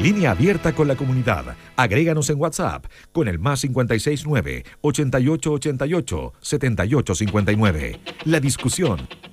Línea abierta con la comunidad. Agréganos en WhatsApp con el +569 8888 7859. La discusión